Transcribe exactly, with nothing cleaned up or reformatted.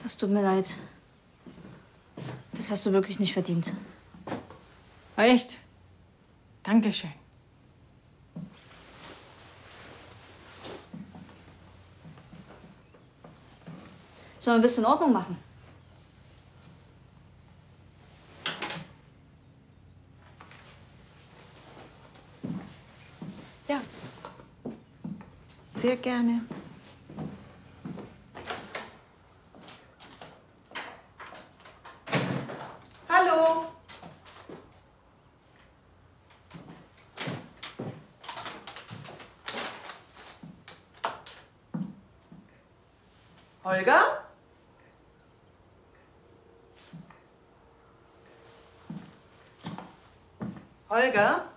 Das tut mir leid. Das hast du wirklich nicht verdient. Echt? Dankeschön. Sollen wir ein bisschen Ordnung machen? Ja. Sehr gerne. Hallo. Holger? Holger?